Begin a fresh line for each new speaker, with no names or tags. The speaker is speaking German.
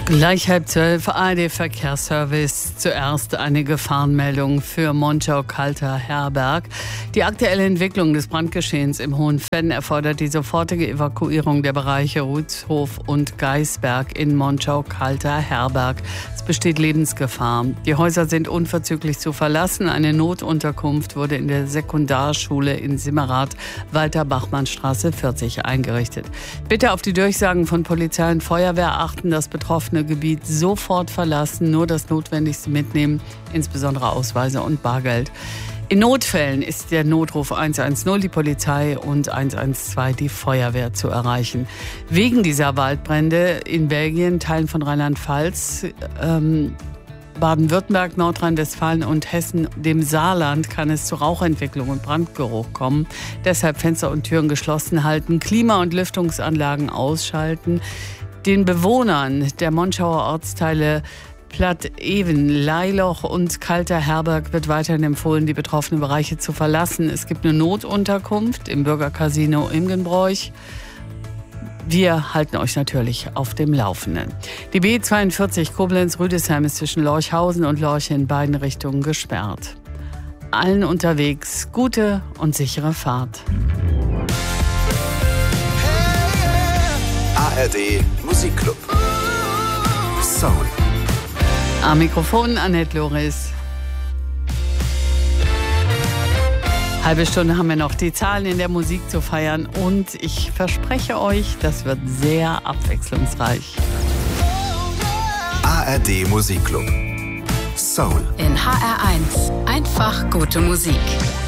Gleich 11:30 ARD-Verkehrsservice. Zuerst eine Gefahrenmeldung für Monschau-Kalter-Herberg. Die aktuelle Entwicklung des Brandgeschehens im Hohenfenn erfordert die sofortige Evakuierung der Bereiche Rützhof und Geisberg in Monschau-Kalter-Herberg. Es besteht Lebensgefahr. Die Häuser sind unverzüglich zu verlassen. Eine Notunterkunft wurde in der Sekundarschule in Simmerath, Walter-Bachmann-Straße 40 eingerichtet. Bitte auf die Durchsagen von Polizei und Feuerwehr achten, das betroffene Gebiet sofort verlassen, nur das Notwendigste mitnehmen, insbesondere Ausweise und Bargeld. In Notfällen ist der Notruf 110, die Polizei, und 112 die Feuerwehr zu erreichen. Wegen dieser Waldbrände in Belgien, Teilen von Rheinland-Pfalz, Baden-Württemberg, Nordrhein-Westfalen und Hessen, dem Saarland, kann es zu Rauchentwicklung und Brandgeruch kommen. Deshalb Fenster und Türen geschlossen halten, Klima- und Lüftungsanlagen ausschalten. Den Bewohnern der Monschauer Ortsteile Platt-Even, Leiloch und Kalter-Herberg wird weiterhin empfohlen, die betroffenen Bereiche zu verlassen. Es gibt eine Notunterkunft im Bürgercasino Imgenbroich. Wir halten euch natürlich auf dem Laufenden. Die B42 Koblenz-Rüdesheim ist zwischen Lorchhausen und Lorch in beiden Richtungen gesperrt. Allen unterwegs gute und sichere Fahrt.
ARD Musikclub. Soul.
Am Mikrofon Annette Loris. Halbe Stunde haben wir noch, die Zahlen in der Musik zu feiern, und ich verspreche euch, das wird sehr abwechslungsreich.
ARD Musikclub. Soul.
In HR1 einfach gute Musik.